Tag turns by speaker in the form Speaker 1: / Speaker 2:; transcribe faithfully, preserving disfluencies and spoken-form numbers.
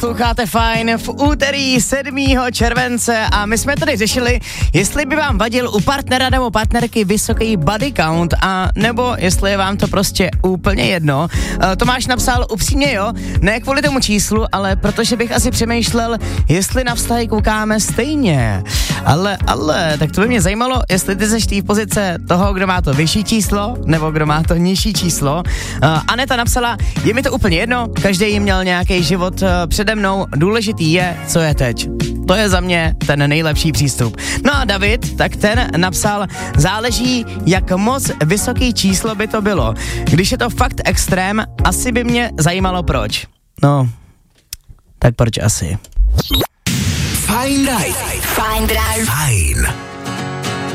Speaker 1: Posloucháte Fajn v úterý sedmého července a my jsme tady řešili, jestli by vám vadil u partnera nebo partnerky vysoký body count a nebo jestli je vám to prostě úplně jedno. Tomáš napsal upřímně jo, ne kvůli tomu číslu, ale protože bych asi přemýšlel, jestli na vztahy koukáme stejně. Ale, ale, tak to by mě zajímalo, jestli ty seš v pozice toho, kdo má to vyšší číslo, nebo kdo má to nižší číslo. Aneta napsala, je mi to úplně jedno, každý měl nějaký život přede mnou, důležitý je, co je teď. To je za mě ten nejlepší přístup. No a David, tak ten napsal, záleží, jak moc vysoký číslo by to bylo. Když je to fakt extrém, asi by mě zajímalo proč. No, tak proč asi?
Speaker 2: Fajn Drive. Fajn Drive. Fajn.